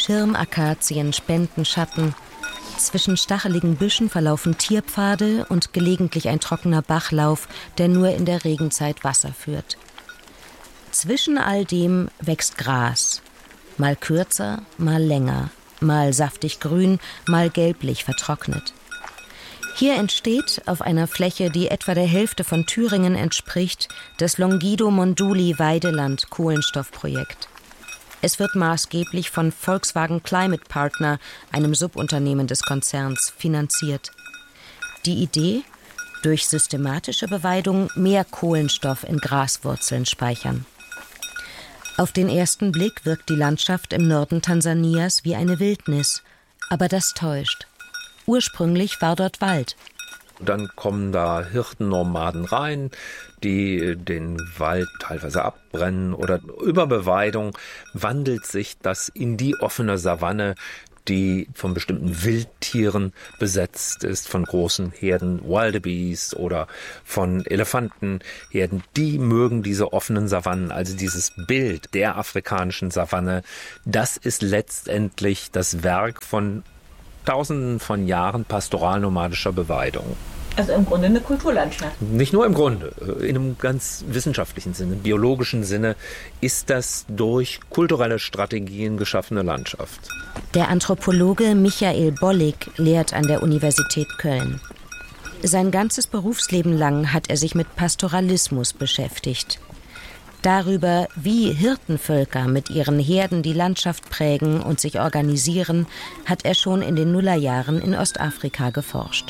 Schirmakazien spenden Schatten. Zwischen stacheligen Büschen verlaufen Tierpfade und gelegentlich ein trockener Bachlauf, der nur in der Regenzeit Wasser führt. Zwischen all dem wächst Gras. Mal kürzer, mal länger, mal saftig grün, mal gelblich vertrocknet. Hier entsteht auf einer Fläche, die etwa der Hälfte von Thüringen entspricht, das Longido-Monduli-Weideland-Kohlenstoffprojekt. Es wird maßgeblich von Volkswagen Climate Partner, einem Subunternehmen des Konzerns, finanziert. Die Idee? Durch systematische Beweidung mehr Kohlenstoff in Graswurzeln speichern. Auf den ersten Blick wirkt die Landschaft im Norden Tansanias wie eine Wildnis, aber das täuscht. Ursprünglich war dort Wald. Dann kommen da Hirtennomaden rein, die den Wald teilweise abbrennen oder über Beweidung wandelt sich das in die offene Savanne, die von bestimmten Wildtieren besetzt ist, von großen Herden Wildebeest oder von Elefantenherden. Die mögen diese offenen Savannen, also dieses Bild der afrikanischen Savanne. Das ist letztendlich das Werk von Tausenden von Jahren pastoral-nomadischer Beweidung. Also im Grunde eine Kulturlandschaft. Nicht nur im Grunde, in einem ganz wissenschaftlichen Sinne, biologischen Sinne ist das durch kulturelle Strategien geschaffene Landschaft. Der Anthropologe Michael Bollig lehrt an der Universität Köln. Sein ganzes Berufsleben lang hat er sich mit Pastoralismus beschäftigt. Darüber, wie Hirtenvölker mit ihren Herden die Landschaft prägen und sich organisieren, hat er schon in den Nullerjahren in Ostafrika geforscht.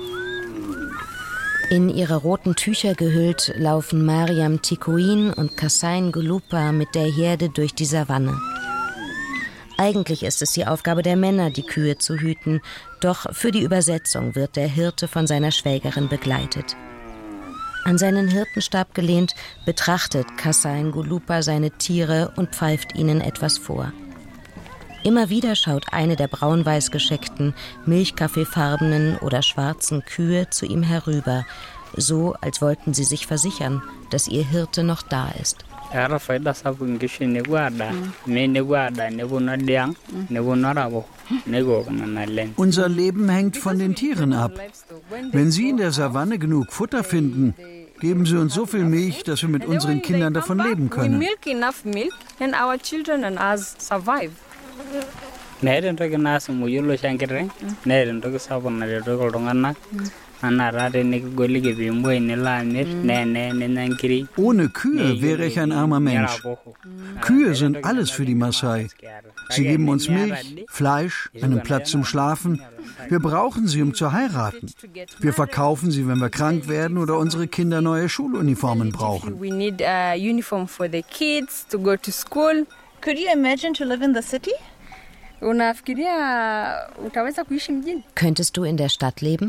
In ihre roten Tücher gehüllt laufen Mariam Tikuin und Kassain Gulupa mit der Herde durch die Savanne. Eigentlich ist es die Aufgabe der Männer, die Kühe zu hüten, doch für die Übersetzung wird der Hirte von seiner Schwägerin begleitet. An seinen Hirtenstab gelehnt, betrachtet Kassain Gulupa seine Tiere und pfeift ihnen etwas vor. Immer wieder schaut eine der braun-weiß gescheckten, milchkaffeefarbenen oder schwarzen Kühe zu ihm herüber, so als wollten sie sich versichern, dass ihr Hirte noch da ist. Unser Leben hängt von den Tieren ab. Wenn sie in der Savanne genug Futter finden, geben sie uns so viel Milch, dass wir mit unseren Kindern davon leben können. Ohne Kühe wäre ich ein armer Mensch. Kühe sind alles für die Maasai. Sie geben uns Milch, Fleisch, einen Platz zum Schlafen. Wir brauchen sie, um zu heiraten. Wir verkaufen sie, wenn wir krank werden oder unsere Kinder neue Schuluniformen brauchen. Could you imagine to live in the city? Könntest du in der Stadt leben?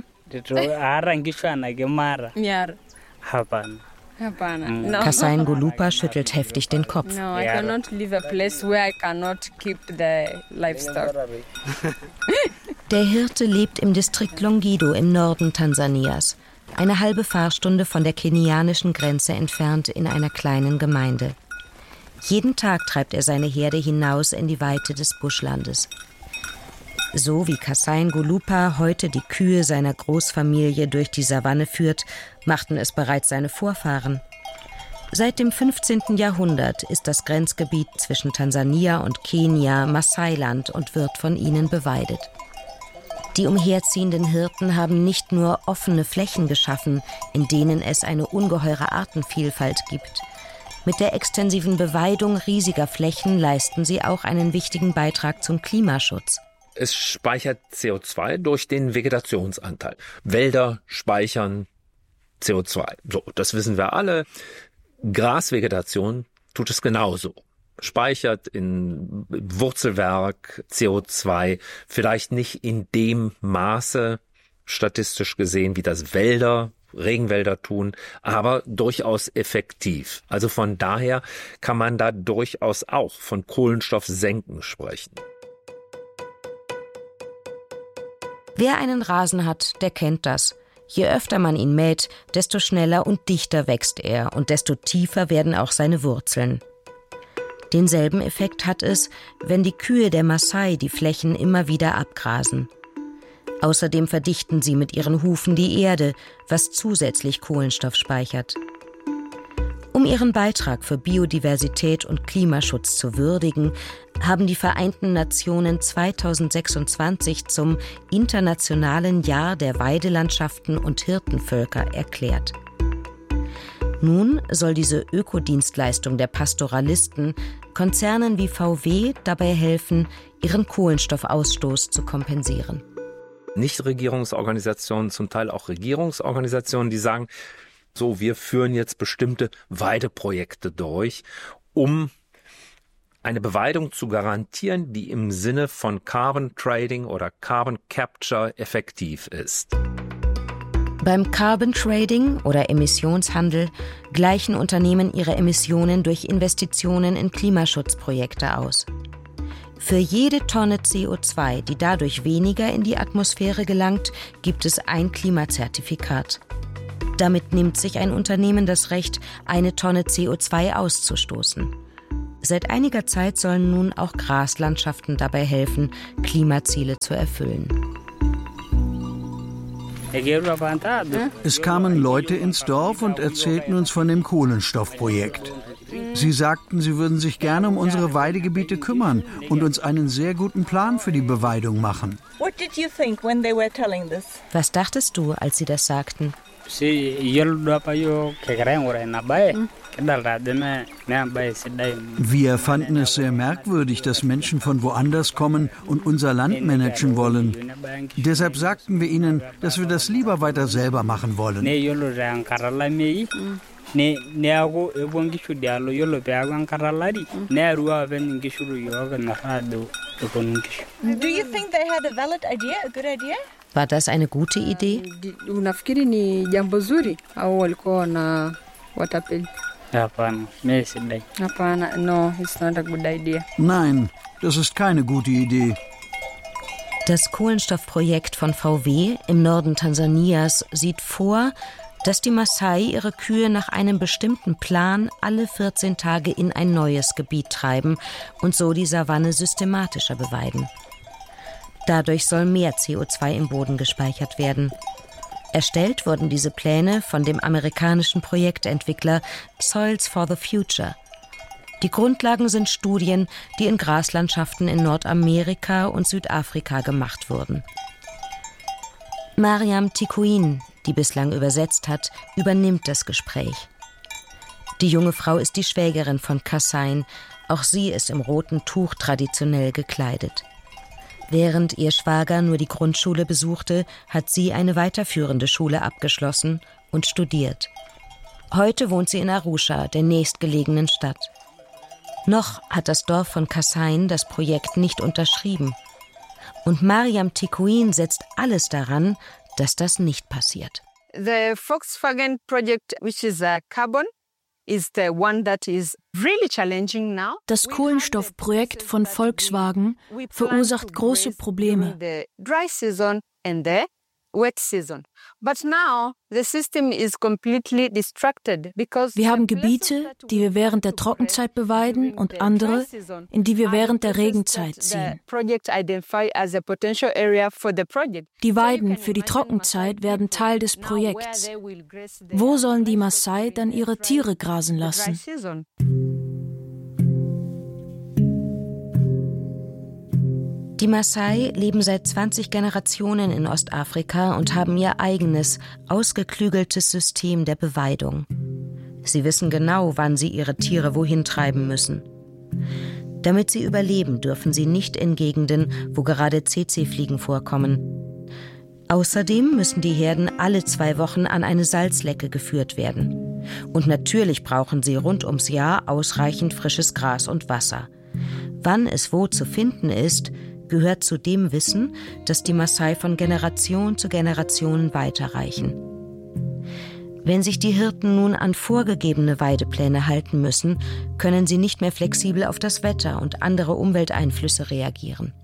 Kassain Gulupa schüttelt heftig den Kopf. No, I cannot live a place where I cannot keep the livestock. Der Hirte lebt im Distrikt Longido im Norden Tansanias, eine halbe Fahrstunde von der kenianischen Grenze entfernt in einer kleinen Gemeinde. Jeden Tag treibt er seine Herde hinaus in die Weite des Buschlandes. So wie Kassain Gulupa heute die Kühe seiner Großfamilie durch die Savanne führt, machten es bereits seine Vorfahren. Seit dem 15. Jahrhundert ist das Grenzgebiet zwischen Tansania und Kenia Maasai-Land und wird von ihnen beweidet. Die umherziehenden Hirten haben nicht nur offene Flächen geschaffen, in denen es eine ungeheure Artenvielfalt gibt. Mit der extensiven Beweidung riesiger Flächen leisten sie auch einen wichtigen Beitrag zum Klimaschutz. Es speichert CO2 durch den Vegetationsanteil. Wälder speichern CO2. So, das wissen wir alle. Grasvegetation tut es genauso. Speichert in Wurzelwerk CO2, vielleicht nicht in dem Maße, statistisch gesehen, wie das Regenwälder tun, aber durchaus effektiv. Also von daher kann man da durchaus auch von Kohlenstoffsenken sprechen. Wer einen Rasen hat, der kennt das. Je öfter man ihn mäht, desto schneller und dichter wächst er und desto tiefer werden auch seine Wurzeln. Denselben Effekt hat es, wenn die Kühe der Maasai die Flächen immer wieder abgrasen. Außerdem verdichten sie mit ihren Hufen die Erde, was zusätzlich Kohlenstoff speichert. Um ihren Beitrag für Biodiversität und Klimaschutz zu würdigen, haben die Vereinten Nationen 2026 zum Internationalen Jahr der Weidelandschaften und Hirtenvölker erklärt. Nun soll diese Ökodienstleistung der Pastoralisten Konzernen wie VW dabei helfen, ihren Kohlenstoffausstoß zu kompensieren. Nichtregierungsorganisationen, zum Teil auch Regierungsorganisationen, die sagen, so, wir führen jetzt bestimmte Weideprojekte durch, um eine Beweidung zu garantieren, die im Sinne von Carbon Trading oder Carbon Capture effektiv ist. Beim Carbon Trading oder Emissionshandel gleichen Unternehmen ihre Emissionen durch Investitionen in Klimaschutzprojekte aus. Für jede Tonne CO2, die dadurch weniger in die Atmosphäre gelangt, gibt es ein Klimazertifikat. Damit nimmt sich ein Unternehmen das Recht, eine Tonne CO2 auszustoßen. Seit einiger Zeit sollen nun auch Graslandschaften dabei helfen, Klimaziele zu erfüllen. Es kamen Leute ins Dorf und erzählten uns von dem Kohlenstoffprojekt. Sie sagten, sie würden sich gerne um unsere Weidegebiete kümmern und uns einen sehr guten Plan für die Beweidung machen. Was dachtest du, als sie das sagten? Wir fanden es sehr merkwürdig, dass Menschen von woanders kommen und unser Land managen wollen. Deshalb sagten wir ihnen, dass wir das lieber weiter selber machen wollen. Do you think they had a valid idea, a good idea? War das eine gute Idee? Unafikiri ni jambo zuri au walikuwa wana watapeli? Hapana, no, it's not a good idea. Nein, das ist keine gute Idee. Das Kohlenstoffprojekt von VW im Norden Tansanias sieht vor, dass die Maasai ihre Kühe nach einem bestimmten Plan alle 14 Tage in ein neues Gebiet treiben und so die Savanne systematischer beweiden. Dadurch soll mehr CO2 im Boden gespeichert werden. Erstellt wurden diese Pläne von dem amerikanischen Projektentwickler Soils for the Future. Die Grundlagen sind Studien, die in Graslandschaften in Nordamerika und Südafrika gemacht wurden. Mariam Tikuin, die bislang übersetzt hat, übernimmt das Gespräch. Die junge Frau ist die Schwägerin von Kassain. Auch sie ist im roten Tuch traditionell gekleidet. Während ihr Schwager nur die Grundschule besuchte, hat sie eine weiterführende Schule abgeschlossen und studiert. Heute wohnt sie in Arusha, der nächstgelegenen Stadt. Noch hat das Dorf von Kassain das Projekt nicht unterschrieben. Und Mariam Tikuin setzt alles daran, dass das nicht passiert. The Volkswagen project, which is carbon, is the one that is really challenging now. Das Kohlenstoffprojekt von Volkswagen verursacht große Probleme. The dry season and the wet season. But now the system is completely distracted because wir haben Gebiete, die wir während der Trockenzeit beweiden und andere, in die wir während der Regenzeit ziehen. Die Weiden für die Trockenzeit werden Teil des Projekts. Wo sollen die Maasai dann ihre Tiere grasen lassen? Die Maasai leben seit 20 Generationen in Ostafrika und haben ihr eigenes, ausgeklügeltes System der Beweidung. Sie wissen genau, wann sie ihre Tiere wohin treiben müssen. Damit sie überleben, dürfen sie nicht in Gegenden, wo gerade Tsetse-Fliegen vorkommen. Außerdem müssen die Herden alle 2 Wochen an eine Salzlecke geführt werden. Und natürlich brauchen sie rund ums Jahr ausreichend frisches Gras und Wasser. Wann es wo zu finden ist, gehört zu dem Wissen, das die Maasai von Generation zu Generation weiterreichen. Wenn sich die Hirten nun an vorgegebene Weidepläne halten müssen, können sie nicht mehr flexibel auf das Wetter und andere Umwelteinflüsse reagieren.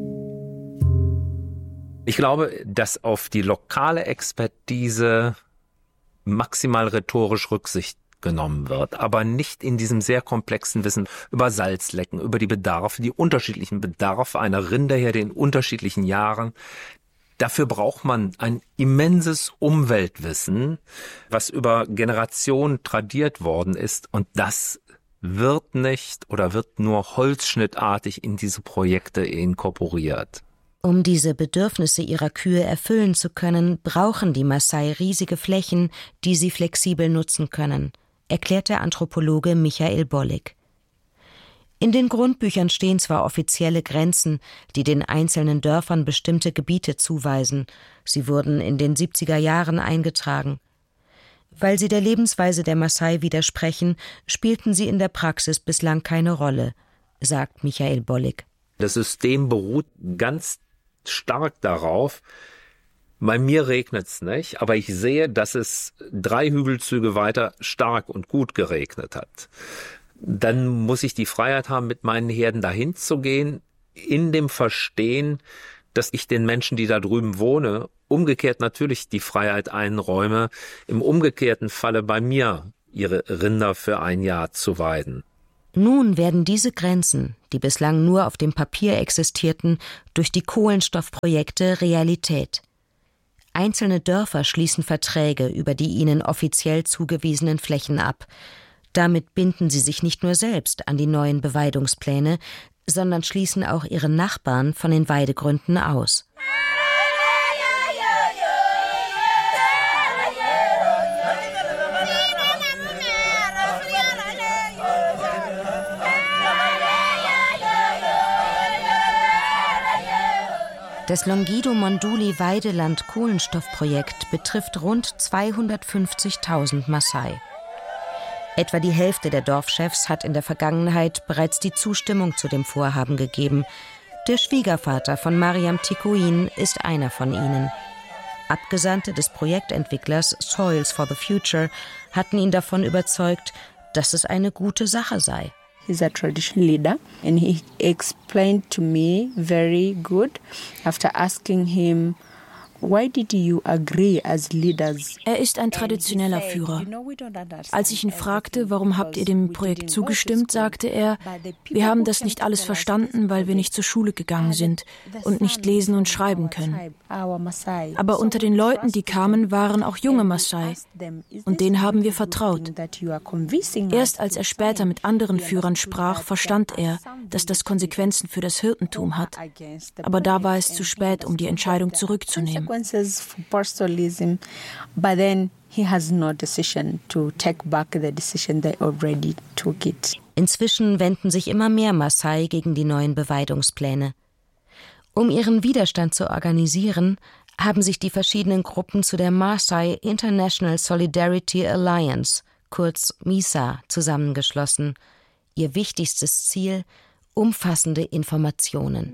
Ich glaube, dass auf die lokale Expertise maximal rhetorisch Rücksicht genommen wird, aber nicht in diesem sehr komplexen Wissen über Salzlecken, über die Bedarfe, die unterschiedlichen Bedarfe einer Rinderherde in unterschiedlichen Jahren. Dafür braucht man ein immenses Umweltwissen, was über Generationen tradiert worden ist, und das wird nicht oder wird nur holzschnittartig in diese Projekte inkorporiert. Um diese Bedürfnisse ihrer Kühe erfüllen zu können, brauchen die Maasai riesige Flächen, die sie flexibel nutzen können, erklärt der Anthropologe Michael Bollig. In den Grundbüchern stehen zwar offizielle Grenzen, die den einzelnen Dörfern bestimmte Gebiete zuweisen. Sie wurden in den 70er Jahren eingetragen. Weil sie der Lebensweise der Maasai widersprechen, spielten sie in der Praxis bislang keine Rolle, sagt Michael Bollig. Das System beruht ganz stark darauf, bei mir regnet's nicht, aber ich sehe, dass es 3 Hügelzüge weiter stark und gut geregnet hat. Dann muss ich die Freiheit haben, mit meinen Herden dahin zu gehen, in dem Verstehen, dass ich den Menschen, die da drüben wohnen, umgekehrt natürlich die Freiheit einräume, im umgekehrten Falle bei mir ihre Rinder für ein Jahr zu weiden. Nun werden diese Grenzen, die bislang nur auf dem Papier existierten, durch die Kohlenstoffprojekte Realität. Einzelne Dörfer schließen Verträge über die ihnen offiziell zugewiesenen Flächen ab. Damit binden sie sich nicht nur selbst an die neuen Beweidungspläne, sondern schließen auch ihre Nachbarn von den Weidegründen aus. Das Longido-Monduli-Weideland-Kohlenstoffprojekt betrifft rund 250.000 Maasai. Etwa die Hälfte der Dorfchefs hat in der Vergangenheit bereits die Zustimmung zu dem Vorhaben gegeben. Der Schwiegervater von Mariam Tikuin ist einer von ihnen. Abgesandte des Projektentwicklers Soils for the Future hatten ihn davon überzeugt, dass es eine gute Sache sei. He's a traditional leader and he explained to me very good after asking him, why did you agree as leaders? Er ist ein traditioneller Führer. Als ich ihn fragte, warum habt ihr dem Projekt zugestimmt, sagte er, wir haben das nicht alles verstanden, weil wir nicht zur Schule gegangen sind und nicht lesen und schreiben können. Aber unter den Leuten, die kamen, waren auch junge Maasai und denen haben wir vertraut. Erst als er später mit anderen Führern sprach, verstand er, dass das Konsequenzen für das Hirtentum hat. Aber da war es zu spät, um die Entscheidung zurückzunehmen. For pastoralism, but then he has no decision to take back the decision they already took it. Inzwischen wenden sich immer mehr Maasai gegen die neuen Beweidungspläne. Um ihren Widerstand zu organisieren, haben sich die verschiedenen Gruppen zu der Maasai International Solidarity Alliance, kurz MISA, zusammengeschlossen. Ihr wichtigstes Ziel: umfassende Informationen.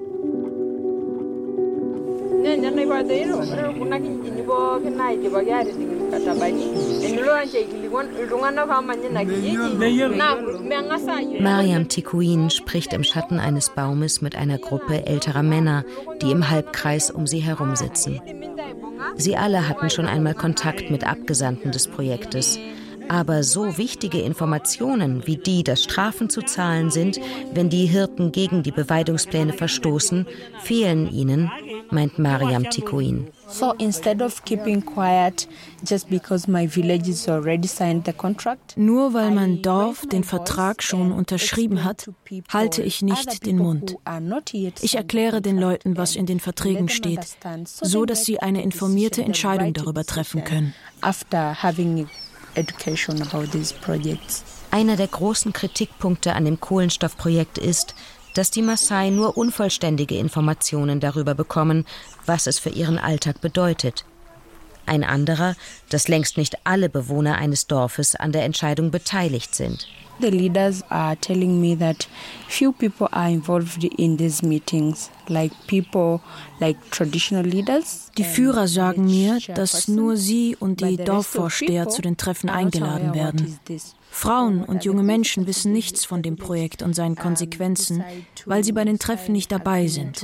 Mariam Tikuin spricht im Schatten eines Baumes mit einer Gruppe älterer Männer, die im Halbkreis um sie herum sitzen. Sie alle hatten schon einmal Kontakt mit Abgesandten des Projektes. Aber so wichtige Informationen wie die, dass Strafen zu zahlen sind, wenn die Hirten gegen die Beweidungspläne verstoßen, fehlen ihnen, meint Mariam Tikuin. So instead of keeping quiet just because my village has already signed the contract. Nur weil mein Dorf den Vertrag schon unterschrieben hat, halte ich nicht den Mund. Ich erkläre den Leuten, was in den Verträgen steht, so dass sie eine informierte Entscheidung darüber treffen können. After having education about these projects. Einer der großen Kritikpunkte an dem Kohlenstoffprojekt ist, dass die Maasai nur unvollständige Informationen darüber bekommen, was es für ihren Alltag bedeutet. Ein anderer, dass längst nicht alle Bewohner eines Dorfes an der Entscheidung beteiligt sind. The leaders are telling me that few people are involved in these meetings, like people like traditional leaders. Die Führer sagen mir, dass nur sie und die Dorfvorsteher zu den Treffen eingeladen werden. Frauen und junge Menschen wissen nichts von dem Projekt und seinen Konsequenzen, weil sie bei den Treffen nicht dabei sind.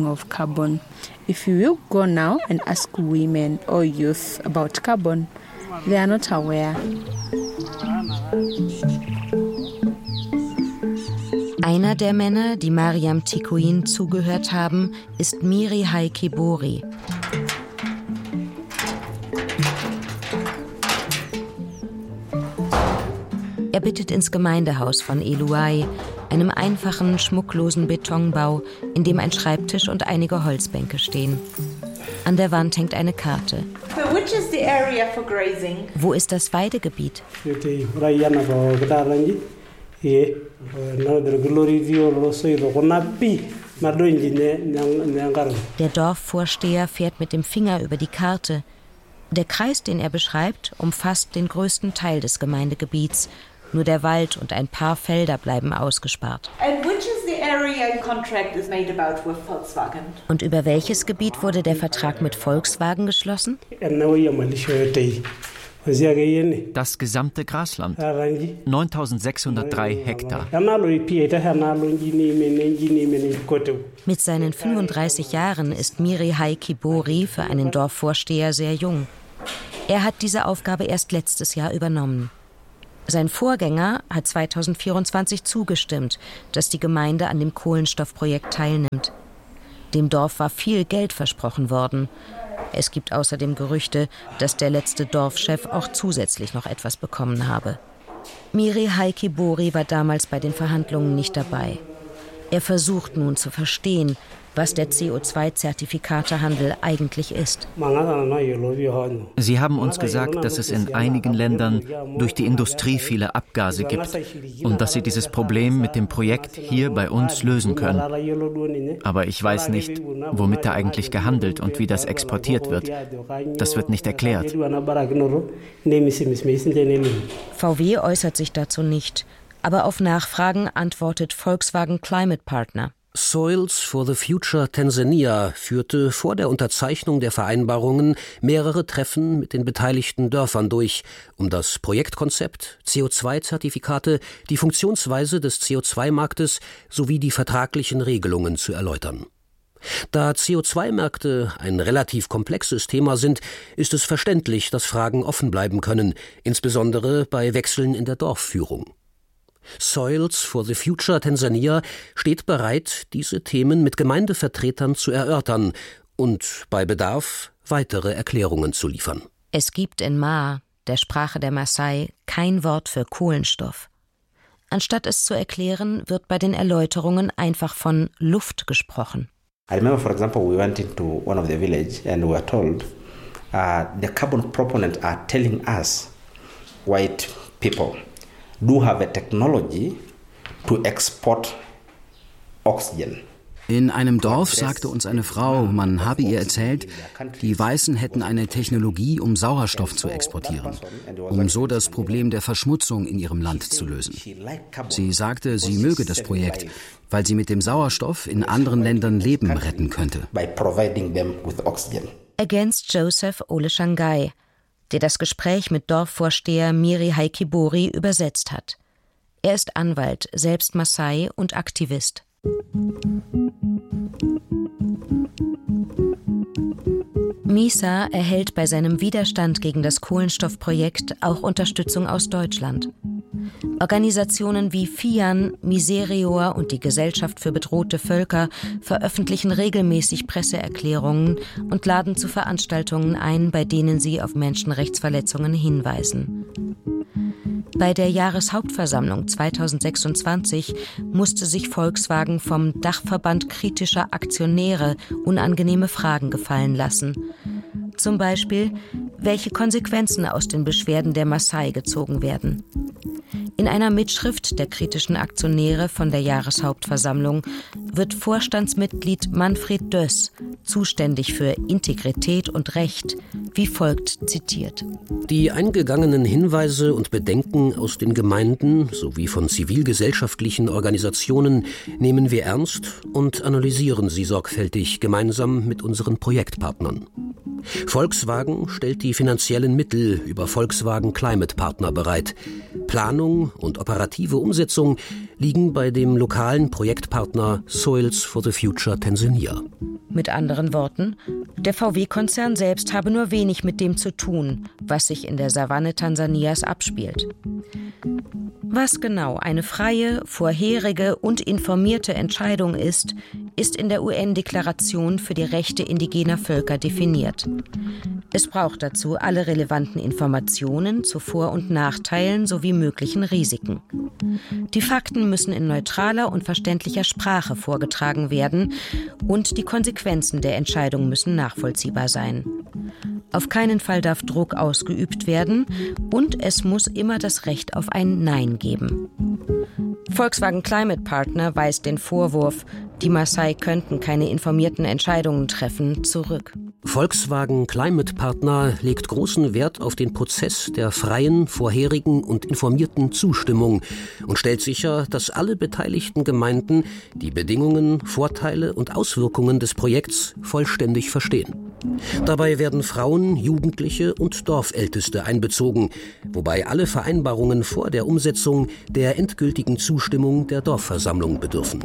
If you will go now and ask women or youth about carbon, They are not aware. Einer der Männer, die Mariam Tikuin zugehört haben, ist Miri Heiki Bori. Er bittet ins Gemeindehaus von Eluai, einem einfachen, schmucklosen Betonbau, in dem ein Schreibtisch und einige Holzbänke stehen. An der Wand hängt eine Karte. So which is the area for grazing? Wo ist das Weidegebiet? Der Dorfvorsteher fährt mit dem Finger über die Karte. Der Kreis, den er beschreibt, umfasst den größten Teil des Gemeindegebiets. Nur der Wald und ein paar Felder bleiben ausgespart. And which is the area contract is made about with Volkswagen? Und über welches Gebiet wurde der Vertrag mit Volkswagen geschlossen? Das gesamte Grasland, 9.603 Hektar. Mit seinen 35 Jahren ist Miri Heiki Bori für einen Dorfvorsteher sehr jung. Er hat diese Aufgabe erst letztes Jahr übernommen. Sein Vorgänger hat 2024 zugestimmt, dass die Gemeinde an dem Kohlenstoffprojekt teilnimmt. Dem Dorf war viel Geld versprochen worden. Es gibt außerdem Gerüchte, dass der letzte Dorfchef auch zusätzlich noch etwas bekommen habe. Miri Heiki Bori war damals bei den Verhandlungen nicht dabei. Er versucht nun zu verstehen, was der CO2-Zertifikatehandel eigentlich ist. Sie haben uns gesagt, dass es in einigen Ländern durch die Industrie viele Abgase gibt und dass sie dieses Problem mit dem Projekt hier bei uns lösen können. Aber ich weiß nicht, womit da eigentlich gehandelt und wie das exportiert wird. Das wird nicht erklärt. VW äußert sich dazu nicht, aber auf Nachfragen antwortet Volkswagen Climate Partner. Soils for the Future Tansania führte vor der Unterzeichnung der Vereinbarungen mehrere Treffen mit den beteiligten Dörfern durch, um das Projektkonzept, CO2-Zertifikate, die Funktionsweise des CO2-Marktes sowie die vertraglichen Regelungen zu erläutern. Da CO2-Märkte ein relativ komplexes Thema sind, ist es verständlich, dass Fragen offen bleiben können, insbesondere bei Wechseln in der Dorfführung. Soils for the Future Tansania steht bereit, diese Themen mit Gemeindevertretern zu erörtern und bei Bedarf weitere Erklärungen zu liefern. Es gibt in Ma, der Sprache der Maasai, kein Wort für Kohlenstoff. Anstatt es zu erklären, wird bei den Erläuterungen einfach von Luft gesprochen. I remember, for example, we went into one of the village and we were told the carbon proponents are telling us, white people, do have a technology to export oxygen. In einem Dorf sagte uns eine Frau, man habe ihr erzählt, die Weißen hätten eine Technologie, um Sauerstoff zu exportieren, um so das Problem der Verschmutzung in ihrem Land zu lösen. Sie sagte, sie möge das Projekt, weil sie mit dem Sauerstoff in anderen Ländern Leben retten könnte. Ergänzt Joseph Oleshangai, der das Gespräch mit Dorfvorsteher Miri Heiki Bori übersetzt hat. Er ist Anwalt, selbst Maasai und Aktivist. Misa erhält bei seinem Widerstand gegen das Kohlenstoffprojekt auch Unterstützung aus Deutschland. Organisationen wie FIAN, Miserior und die Gesellschaft für bedrohte Völker veröffentlichen regelmäßig Presseerklärungen und laden zu Veranstaltungen ein, bei denen sie auf Menschenrechtsverletzungen hinweisen. Bei der Jahreshauptversammlung 2026 musste sich Volkswagen vom Dachverband kritischer Aktionäre unangenehme Fragen gefallen lassen. Zum Beispiel, welche Konsequenzen aus den Beschwerden der Maasai gezogen werden. In einer Mitschrift der kritischen Aktionäre von der Jahreshauptversammlung wird Vorstandsmitglied Manfred Döss, zuständig für Integrität und Recht, wie folgt zitiert. Die eingegangenen Hinweise und Bedenken aus den Gemeinden sowie von zivilgesellschaftlichen Organisationen nehmen wir ernst und analysieren sie sorgfältig gemeinsam mit unseren Projektpartnern. Volkswagen stellt die finanziellen Mittel über Volkswagen Climate Partner bereit. Planung und operative Umsetzung liegen bei dem lokalen Projektpartner Soils for the Future Tanzania. Mit anderen Worten, der VW-Konzern selbst habe nur wenig mit dem zu tun, was sich in der Savanne Tansanias abspielt. Was genau eine freie, vorherige und informierte Entscheidung ist, ist in der UN-Deklaration für die Rechte indigener Völker definiert. Es braucht dazu alle relevanten Informationen zu Vor- und Nachteilen sowie möglichen Risiken. Die Fakten müssen in neutraler und verständlicher Sprache vorgetragen werden und die Konsequenzen der Entscheidung müssen nachvollziehbar sein. Auf keinen Fall darf Druck ausgeübt werden und es muss immer das Recht auf ein Nein geben. Volkswagen Climate Partner weist den Vorwurf, die Maasai könnten keine informierten Entscheidungen treffen, zurück. Volkswagen Climate Partner legt großen Wert auf den Prozess der freien, vorherigen und informierten Zustimmung und stellt sicher, dass alle beteiligten Gemeinden die Bedingungen, Vorteile und Auswirkungen des Projekts vollständig verstehen. Dabei werden Frauen, Jugendliche und Dorfälteste einbezogen, wobei alle Vereinbarungen vor der Umsetzung der endgültigen Zustimmung der Dorfversammlung bedürfen.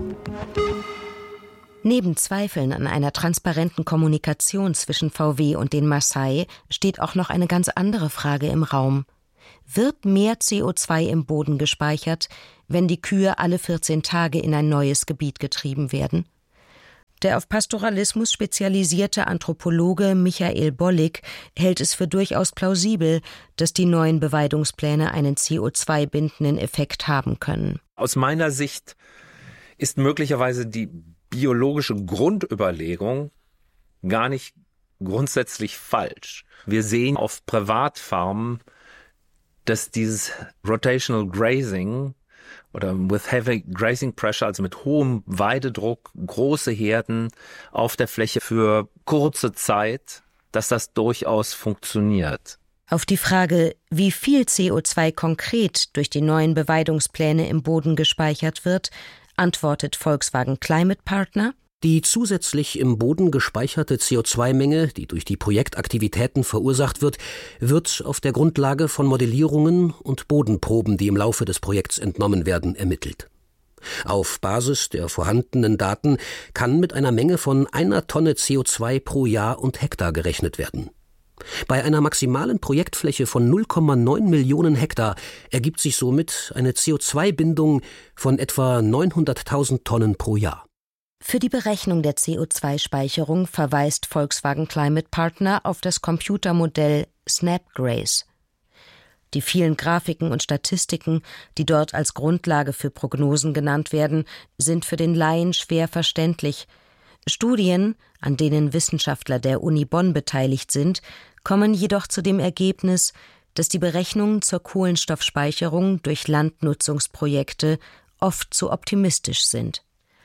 Neben Zweifeln an einer transparenten Kommunikation zwischen VW und den Maasai steht auch noch eine ganz andere Frage im Raum. Wird mehr CO2 im Boden gespeichert, wenn die Kühe alle 14 Tage in ein neues Gebiet getrieben werden? Der auf Pastoralismus spezialisierte Anthropologe Michael Bollig hält es für durchaus plausibel, dass die neuen Beweidungspläne einen CO2-bindenden Effekt haben können. Aus meiner Sicht ist möglicherweise die biologische Grundüberlegung gar nicht grundsätzlich falsch. Wir sehen auf Privatfarmen, dass dieses Rotational Grazing oder with heavy grazing pressure, also mit hohem Weidedruck, große Herden auf der Fläche für kurze Zeit, dass das durchaus funktioniert. Auf die Frage, wie viel CO2 konkret durch die neuen Beweidungspläne im Boden gespeichert wird, antwortet Volkswagen Climate Partner: Die zusätzlich im Boden gespeicherte CO2-Menge, die durch die Projektaktivitäten verursacht wird, wird auf der Grundlage von Modellierungen und Bodenproben, die im Laufe des Projekts entnommen werden, ermittelt. Auf Basis der vorhandenen Daten kann mit einer Menge von 1 Tonne CO2 pro Jahr und Hektar gerechnet werden. Bei einer maximalen Projektfläche von 0,9 Millionen Hektar ergibt sich somit eine CO2-Bindung von etwa 900.000 Tonnen pro Jahr. Für die Berechnung der CO2-Speicherung verweist Volkswagen Climate Partner auf das Computermodell Snapgraze. Die vielen Grafiken und Statistiken, die dort als Grundlage für Prognosen genannt werden, sind für den Laien schwer verständlich. Studien, an denen Wissenschaftler der Uni Bonn beteiligt sind, kommen jedoch zu dem Ergebnis, dass die Berechnungen zur Kohlenstoffspeicherung durch Landnutzungsprojekte oft zu optimistisch sind.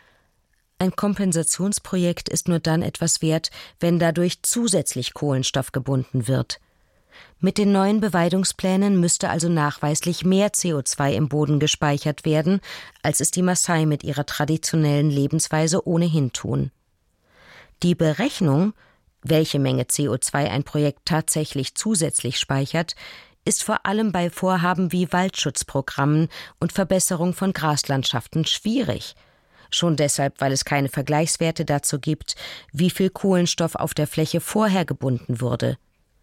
Ein Kompensationsprojekt ist nur dann etwas wert, wenn dadurch zusätzlich Kohlenstoff gebunden wird. Mit den neuen Beweidungsplänen müsste also nachweislich mehr CO2 im Boden gespeichert werden, als es die Maasai mit ihrer traditionellen Lebensweise ohnehin tun. Die Berechnung, welche Menge CO2 ein Projekt tatsächlich zusätzlich speichert, ist vor allem bei Vorhaben wie Waldschutzprogrammen und Verbesserung von Graslandschaften schwierig. Schon deshalb, weil es keine Vergleichswerte dazu gibt, wie viel Kohlenstoff auf der Fläche vorher gebunden wurde.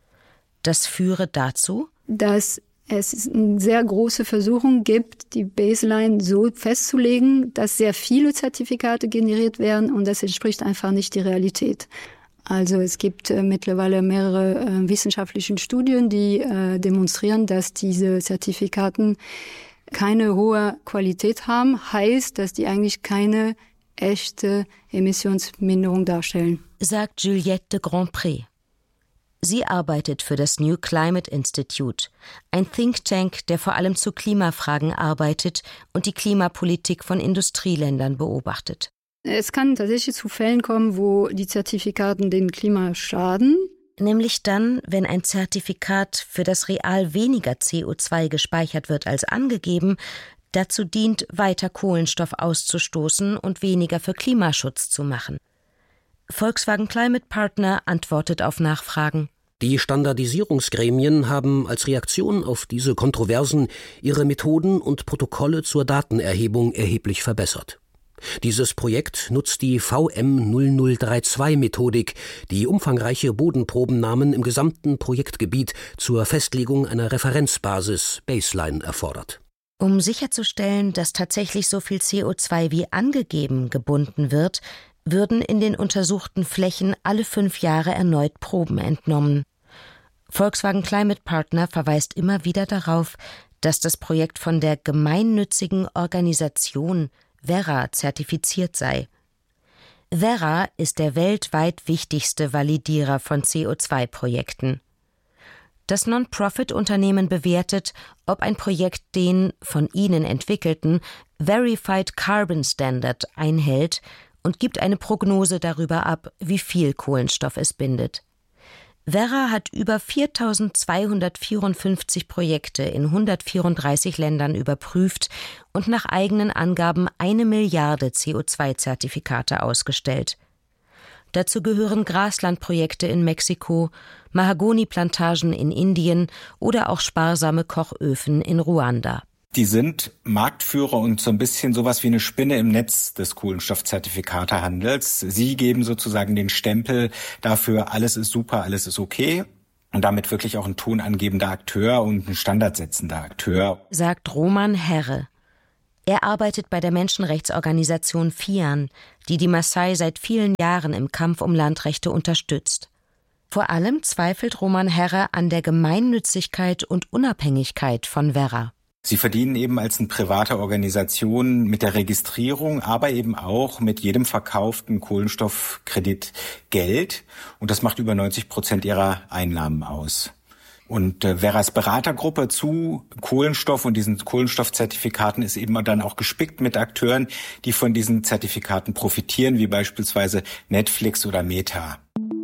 Das führe dazu, dass es eine sehr große Versuchung gibt, die Baseline so festzulegen, dass sehr viele Zertifikate generiert werden und das entspricht einfach nicht der Realität. Also es gibt mittlerweile mehrere wissenschaftliche Studien, die demonstrieren, dass diese Zertifikaten keine hohe Qualität haben, heißt, dass die eigentlich keine echte Emissionsminderung darstellen. Sagt Juliette de Grandpré. Sie arbeitet für das New Climate Institute, ein Think Tank, der vor allem zu Klimafragen arbeitet und die Klimapolitik von Industrieländern beobachtet. Es kann tatsächlich zu Fällen kommen, wo die Zertifikaten dem Klima schaden. Nämlich dann, wenn ein Zertifikat, für das real weniger CO2 gespeichert wird als angegeben, dazu dient, weiter Kohlenstoff auszustoßen und weniger für Klimaschutz zu machen. Volkswagen Climate Partner antwortet auf Nachfragen. Die Standardisierungsgremien haben als Reaktion auf diese Kontroversen ihre Methoden und Protokolle zur Datenerhebung erheblich verbessert. Dieses Projekt nutzt die VM0032-Methodik, die umfangreiche Bodenprobennahmen im gesamten Projektgebiet zur Festlegung einer Referenzbasis Baseline erfordert. Um sicherzustellen, dass tatsächlich so viel CO2 wie angegeben gebunden wird, würden in den untersuchten Flächen alle 5 Jahre erneut Proben entnommen. Volkswagen Climate Partner verweist immer wieder darauf, dass das Projekt von der gemeinnützigen Organisation Verra zertifiziert sei. Verra ist der weltweit wichtigste Validierer von CO2-Projekten. Das Non-Profit-Unternehmen bewertet, ob ein Projekt den von ihnen entwickelten Verified Carbon Standard einhält und gibt eine Prognose darüber ab, wie viel Kohlenstoff es bindet. Verra hat über 4.254 Projekte in 134 Ländern überprüft und nach eigenen Angaben 1 Milliarde CO2-Zertifikate ausgestellt. Dazu gehören Graslandprojekte in Mexiko, Mahagoni-Plantagen in Indien oder auch sparsame Kochöfen in Ruanda. Die sind Marktführer und so ein bisschen sowas wie eine Spinne im Netz des Kohlenstoffzertifikatehandels. Sie geben sozusagen den Stempel dafür, alles ist super, alles ist okay. Und damit wirklich auch ein tonangebender Akteur und ein standardsetzender Akteur. Sagt Roman Herre. Er arbeitet bei der Menschenrechtsorganisation FIAN, die die Maasai seit vielen Jahren im Kampf um Landrechte unterstützt. Vor allem zweifelt Roman Herre an der Gemeinnützigkeit und Unabhängigkeit von Verra. Sie verdienen eben als eine private Organisation mit der Registrierung, aber eben auch mit jedem verkauften Kohlenstoffkredit Geld. Und das macht über 90% ihrer Einnahmen aus. Und Verras Beratergruppe zu Kohlenstoff und diesen Kohlenstoffzertifikaten ist eben dann auch gespickt mit Akteuren, die von diesen Zertifikaten profitieren, wie beispielsweise Netflix oder Meta.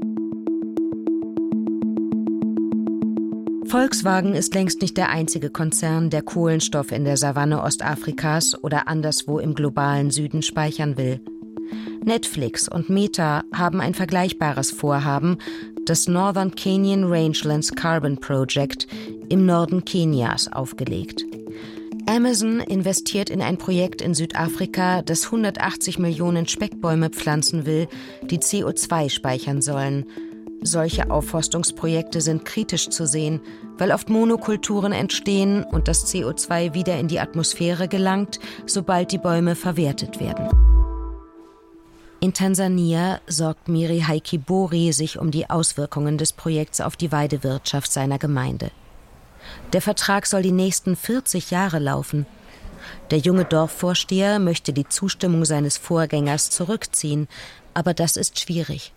Volkswagen ist längst nicht der einzige Konzern, der Kohlenstoff in der Savanne Ostafrikas oder anderswo im globalen Süden speichern will. Netflix und Meta haben ein vergleichbares Vorhaben, das Northern Kenyan Rangelands Carbon Project im Norden Kenias, aufgelegt. Amazon investiert in ein Projekt in Südafrika, das 180 Millionen Speckbäume pflanzen will, die CO2 speichern sollen. Solche Aufforstungsprojekte sind kritisch zu sehen, weil oft Monokulturen entstehen und das CO2 wieder in die Atmosphäre gelangt, sobald die Bäume verwertet werden. In Tansania sorgt Miri Haikibori sich um die Auswirkungen des Projekts auf die Weidewirtschaft seiner Gemeinde. Der Vertrag soll die nächsten 40 Jahre laufen. Der junge Dorfvorsteher möchte die Zustimmung seines Vorgängers zurückziehen, aber das ist schwierig.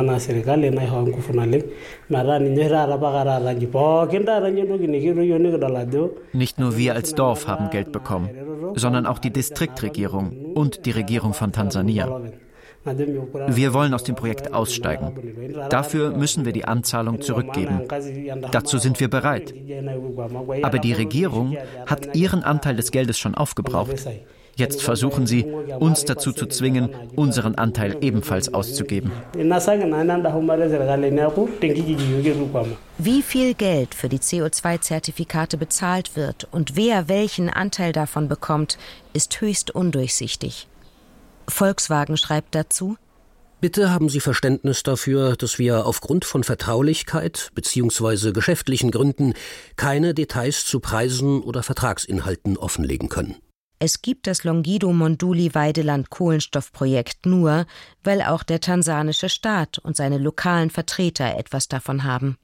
Nicht nur wir als Dorf haben Geld bekommen, sondern auch die Distriktregierung und die Regierung von Tansania. Wir wollen aus dem Projekt aussteigen. Dafür müssen wir die Anzahlung zurückgeben. Dazu sind wir bereit. Aber die Regierung hat ihren Anteil des Geldes schon aufgebraucht. Jetzt versuchen sie, uns dazu zu zwingen, unseren Anteil ebenfalls auszugeben. Wie viel Geld für die CO2-Zertifikate bezahlt wird und wer welchen Anteil davon bekommt, ist höchst undurchsichtig. Volkswagen schreibt dazu: Bitte haben Sie Verständnis dafür, dass wir aufgrund von Vertraulichkeit bzw. geschäftlichen Gründen keine Details zu Preisen oder Vertragsinhalten offenlegen können. Es gibt das Longido-Monduli-Weideland-Kohlenstoffprojekt nur, weil auch der tansanische Staat und seine lokalen Vertreter etwas davon haben.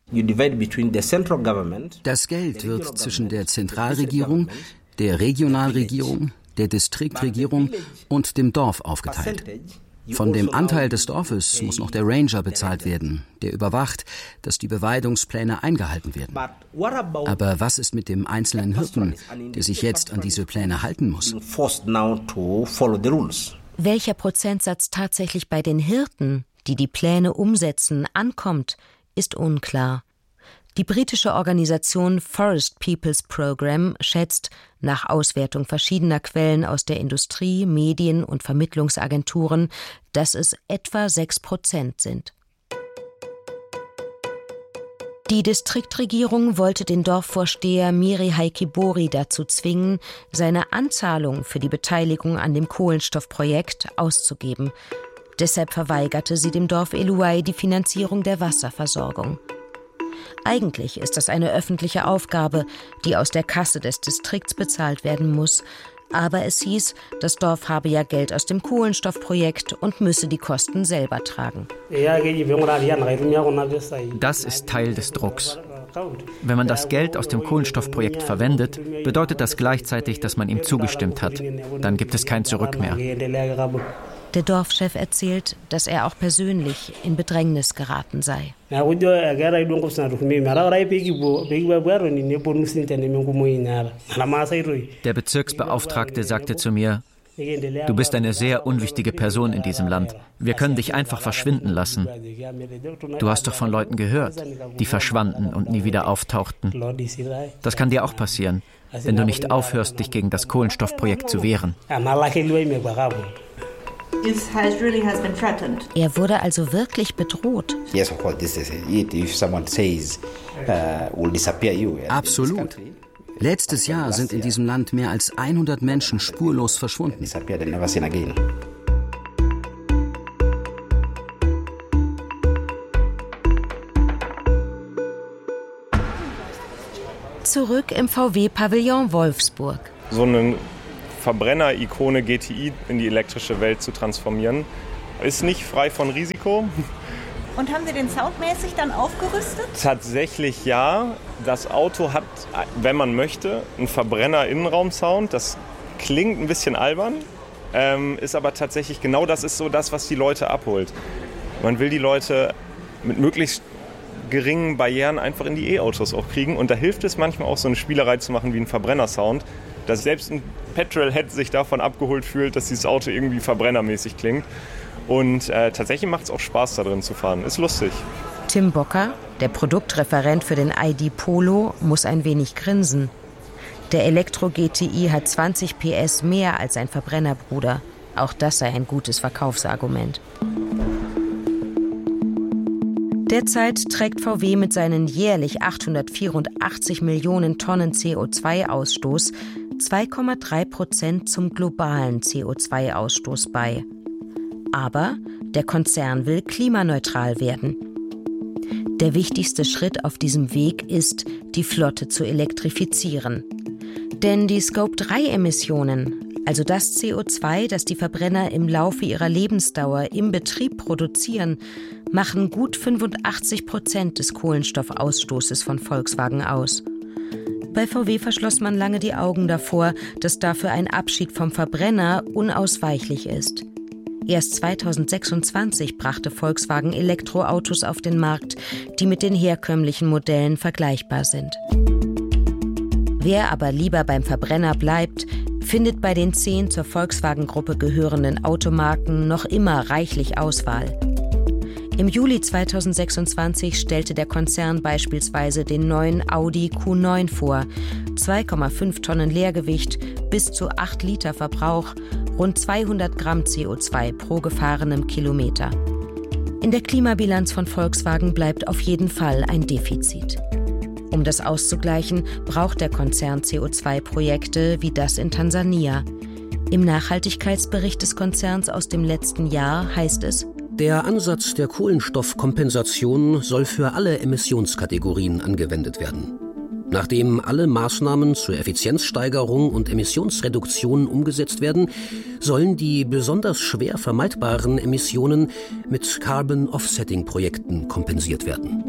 Das Geld wird zwischen der Zentralregierung, der Regionalregierung, der Distriktregierung und dem Dorf aufgeteilt. Von dem Anteil des Dorfes muss noch der Ranger bezahlt werden, der überwacht, dass die Beweidungspläne eingehalten werden. Aber was ist mit dem einzelnen Hirten, der sich jetzt an diese Pläne halten muss? Welcher Prozentsatz tatsächlich bei den Hirten, die die Pläne umsetzen, ankommt, ist unklar. Die britische Organisation Forest Peoples Programme schätzt, nach Auswertung verschiedener Quellen aus der Industrie, Medien und Vermittlungsagenturen, dass es etwa 6% sind. Die Distriktregierung wollte den Dorfvorsteher Miri Haikibori dazu zwingen, seine Anzahlung für die Beteiligung an dem Kohlenstoffprojekt auszugeben. Deshalb verweigerte sie dem Dorf Eluai die Finanzierung der Wasserversorgung. Eigentlich ist das eine öffentliche Aufgabe, die aus der Kasse des Distrikts bezahlt werden muss. Aber es hieß, das Dorf habe ja Geld aus dem Kohlenstoffprojekt und müsse die Kosten selber tragen. Das ist Teil des Drucks. Wenn man das Geld aus dem Kohlenstoffprojekt verwendet, bedeutet das gleichzeitig, dass man ihm zugestimmt hat. Dann gibt es kein Zurück mehr. Der Dorfchef erzählt, dass er auch persönlich in Bedrängnis geraten sei. Der Bezirksbeauftragte sagte zu mir: Du bist eine sehr unwichtige Person in diesem Land. Wir können dich einfach verschwinden lassen. Du hast doch von Leuten gehört, die verschwanden und nie wieder auftauchten. Das kann dir auch passieren, wenn du nicht aufhörst, dich gegen das Kohlenstoffprojekt zu wehren. Er wurde also wirklich bedroht. Absolut. Letztes Jahr sind in diesem Land mehr als 100 Menschen spurlos verschwunden. Zurück im VW-Pavillon Wolfsburg. So eine Verbrenner-Ikone GTI in die elektrische Welt zu transformieren, ist nicht frei von Risiko. Und haben Sie den soundmäßig dann aufgerüstet? Tatsächlich ja. Das Auto hat, wenn man möchte, einen Verbrenner-Innenraum-Sound. Das klingt ein bisschen albern, ist aber tatsächlich genau das ist so das, was die Leute abholt. Man will die Leute mit möglichst geringen Barrieren einfach in die E-Autos auch kriegen. Und da hilft es manchmal auch, so eine Spielerei zu machen wie ein Verbrenner-Sound, dass selbst ein Petrolhead sich davon abgeholt fühlt, dass dieses Auto irgendwie verbrennermäßig klingt. Und tatsächlich macht es auch Spaß, da drin zu fahren. Ist lustig. Tim Bocker, der Produktreferent für den ID Polo, muss ein wenig grinsen. Der Elektro-GTI hat 20 PS mehr als ein Verbrennerbruder. Auch das sei ein gutes Verkaufsargument. Derzeit trägt VW mit seinen jährlich 884 Millionen Tonnen CO2-Ausstoß 2,3% zum globalen CO2-Ausstoß bei. Aber der Konzern will klimaneutral werden. Der wichtigste Schritt auf diesem Weg ist, die Flotte zu elektrifizieren. Denn die Scope-3-Emissionen, also das CO2, das die Verbrenner im Laufe ihrer Lebensdauer im Betrieb produzieren, machen gut 85% des Kohlenstoffausstoßes von Volkswagen aus. Bei VW verschloss man lange die Augen davor, dass dafür ein Abschied vom Verbrenner unausweichlich ist. Erst 2026 brachte Volkswagen Elektroautos auf den Markt, die mit den herkömmlichen Modellen vergleichbar sind. Wer aber lieber beim Verbrenner bleibt, findet bei den 10 zur Volkswagen-Gruppe gehörenden Automarken noch immer reichlich Auswahl. Im Juli 2026 stellte der Konzern beispielsweise den neuen Audi Q9 vor. 2,5 Tonnen Leergewicht, bis zu 8 Liter Verbrauch, rund 200 Gramm CO2 pro gefahrenem Kilometer. In der Klimabilanz von Volkswagen bleibt auf jeden Fall ein Defizit. Um das auszugleichen, braucht der Konzern CO2-Projekte wie das in Tansania. Im Nachhaltigkeitsbericht des Konzerns aus dem letzten Jahr heißt es: Der Ansatz der Kohlenstoffkompensation soll für alle Emissionskategorien angewendet werden. Nachdem alle Maßnahmen zur Effizienzsteigerung und Emissionsreduktion umgesetzt werden, sollen die besonders schwer vermeidbaren Emissionen mit Carbon-Offsetting-Projekten kompensiert werden.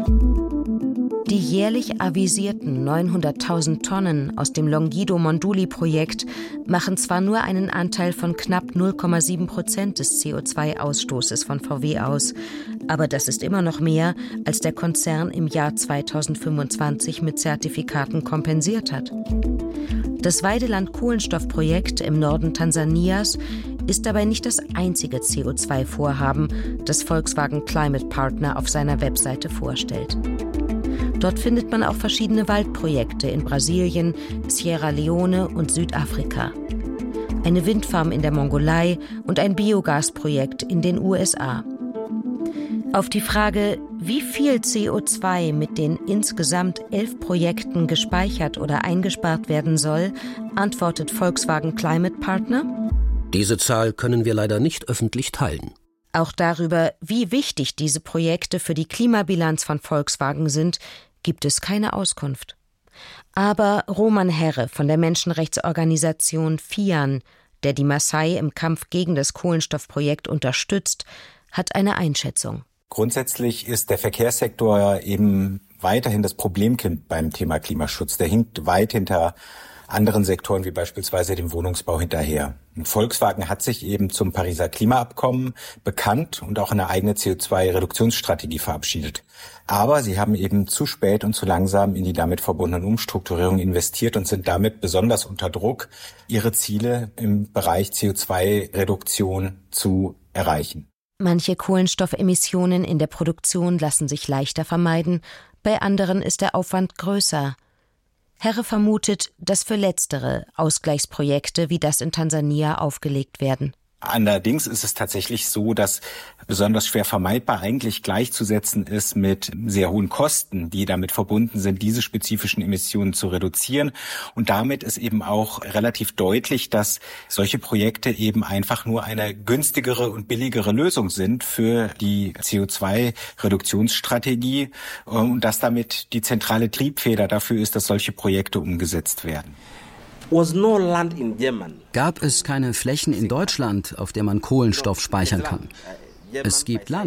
Die jährlich avisierten 900.000 Tonnen aus dem Longido-Monduli-Projekt machen zwar nur einen Anteil von knapp 0,7% des CO2-Ausstoßes von VW aus, aber das ist immer noch mehr, als der Konzern im Jahr 2025 mit Zertifikaten kompensiert hat. Das Weideland-Kohlenstoffprojekt im Norden Tansanias ist dabei nicht das einzige CO2-Vorhaben, das Volkswagen Climate Partner auf seiner Webseite vorstellt. Dort findet man auch verschiedene Waldprojekte in Brasilien, Sierra Leone und Südafrika. Eine Windfarm in der Mongolei und ein Biogasprojekt in den USA. Auf die Frage, wie viel CO2 mit den insgesamt 11 Projekten gespeichert oder eingespart werden soll, antwortet Volkswagen Climate Partner: Diese Zahl können wir leider nicht öffentlich teilen. Auch darüber, wie wichtig diese Projekte für die Klimabilanz von Volkswagen sind, gibt es keine Auskunft. Aber Roman Herre von der Menschenrechtsorganisation FIAN, der die Maasai im Kampf gegen das Kohlenstoffprojekt unterstützt, hat eine Einschätzung. Grundsätzlich ist der Verkehrssektor eben weiterhin das Problemkind beim Thema Klimaschutz. Der hinkt weit hinter anderen Sektoren wie beispielsweise dem Wohnungsbau hinterher. Und Volkswagen hat sich eben zum Pariser Klimaabkommen bekannt und auch eine eigene CO2-Reduktionsstrategie verabschiedet. Aber sie haben eben zu spät und zu langsam in die damit verbundenen Umstrukturierungen investiert und sind damit besonders unter Druck, ihre Ziele im Bereich CO2-Reduktion zu erreichen. Manche Kohlenstoffemissionen in der Produktion lassen sich leichter vermeiden, bei anderen ist der Aufwand größer. Herre vermutet, dass für letztere Ausgleichsprojekte wie das in Tansania aufgelegt werden. Allerdings ist es tatsächlich so, dass besonders schwer vermeidbar eigentlich gleichzusetzen ist mit sehr hohen Kosten, die damit verbunden sind, diese spezifischen Emissionen zu reduzieren. Und damit ist eben auch relativ deutlich, dass solche Projekte eben einfach nur eine günstigere und billigere Lösung sind für die CO2-Reduktionsstrategie und dass damit die zentrale Triebfeder dafür ist, dass solche Projekte umgesetzt werden. Gab es keine Flächen in Deutschland, auf der man Kohlenstoff speichern kann? Es gibt Land.